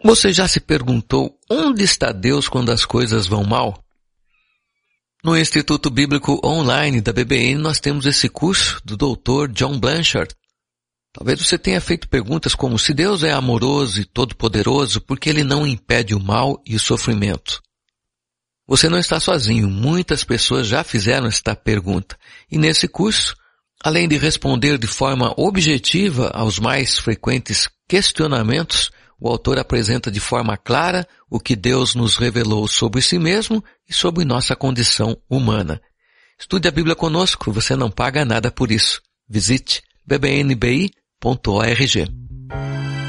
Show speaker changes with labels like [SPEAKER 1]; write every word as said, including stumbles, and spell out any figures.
[SPEAKER 1] Você já se perguntou onde está Deus quando as coisas vão mal? No Instituto Bíblico Online da B B N nós temos esse curso do doutor John Blanchard. Talvez você tenha feito perguntas como: se Deus é amoroso e todo-poderoso, por que Ele não impede o mal e o sofrimento? Você não está sozinho, muitas pessoas já fizeram esta pergunta. E nesse curso, além de responder de forma objetiva aos mais frequentes questionamentos, o autor apresenta de forma clara o que Deus nos revelou sobre si mesmo e sobre nossa condição humana. Estude a Bíblia conosco, você não paga nada por isso. Visite b b n b i ponto org.